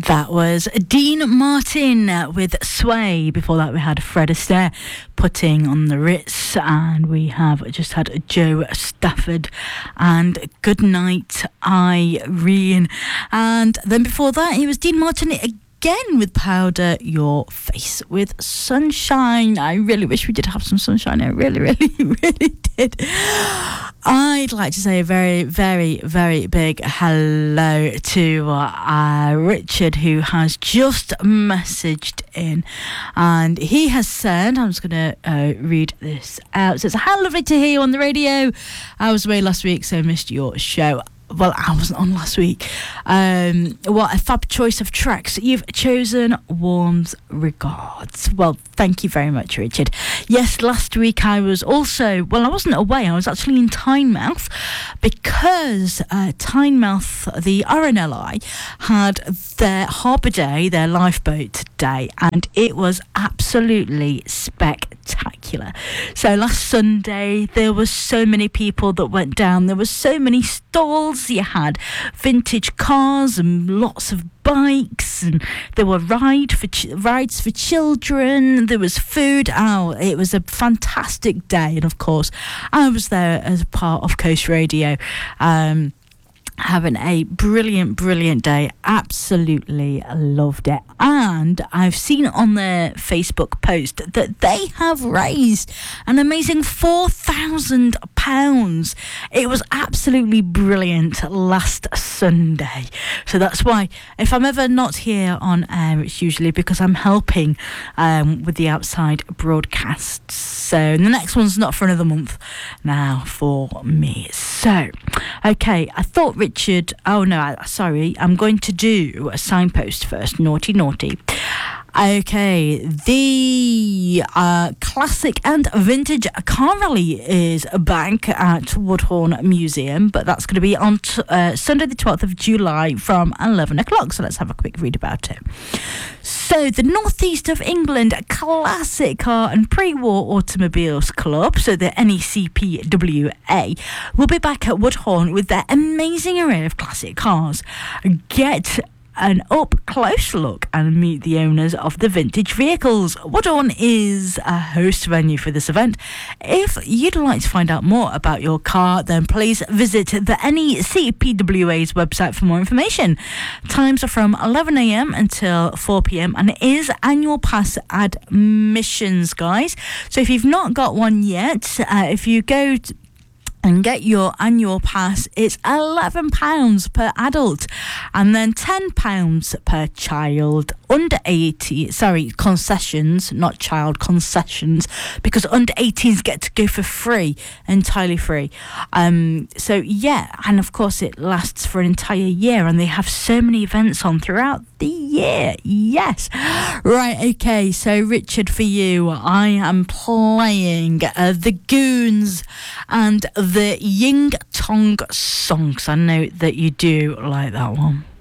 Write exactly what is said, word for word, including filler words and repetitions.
That was Dean Martin with Sway. Before that we had Fred Astaire putting on the Ritz, and we have just had Joe Stafford and Good Night Irene, and then before that it was Dean Martin again with Powder Your Face with Sunshine. I really wish we did have some sunshine. I really, really, really did. I'd like to say a very, very, very big hello to uh, Richard, who has just messaged in, and he has said, I'm just going to uh, read this out. It says, how lovely to hear you on the radio. I was away last week, so missed your show. Well, I wasn't on last week. Um, what a fab choice of tracks you've chosen. Warms regards. Well, thank you very much, Richard. Yes, last week I was also, well, I wasn't away. I was actually in Tynemouth because uh, Tynemouth, the R N L I, had their Harbour Day, their lifeboat day, and it was absolutely spectacular. So last Sunday, there were so many people that went down. There were so many stalls. You had vintage cars and lots of bikes, and there were ride for ch- rides for children. There was food. Oh, it was a fantastic day, and of course, I was there as a part of Coast Radio. Um, having a brilliant, brilliant day. Absolutely loved it. And I've seen on their Facebook post that they have raised an amazing four thousand pounds. It was absolutely brilliant last Sunday. So that's why, if I'm ever not here on air, it's usually because I'm helping um, with the outside broadcasts. So the next one's not for another month now for me. So, okay, I thought Richard, oh no, I, sorry, I'm going to do a signpost first. Naughty, naughty. Okay, the uh, classic and vintage car rally is back at Woodhorn Museum, but that's going to be on t- uh, Sunday the twelfth of July from eleven o'clock, so let's have a quick read about it. So the North East of England Classic Car and Pre-War Automobiles Club, so the N E C P W A, will be back at Woodhorn with their amazing array of classic cars. Get an up-close look and meet the owners of the vintage vehicles. Woodhorn is a host venue for this event. If you'd like to find out more about your car, then please visit the N E C P W A's website for more information. Times are from eleven a.m. until four p.m. and it is annual pass admissions, guys. So if you've not got one yet, uh, if you go to and get your annual pass, it's eleven pounds per adult and then ten pounds per child under eighty. Sorry, concessions, not child, concessions, because under eighteens get to go for free, entirely free. Um, so yeah, and of course it lasts for an entire year, and they have so many events on throughout the year. Yes. Right, okay, so Richard, for you, I am playing uh, The Goons and the Ying Tong Songs. I know that you do like that one.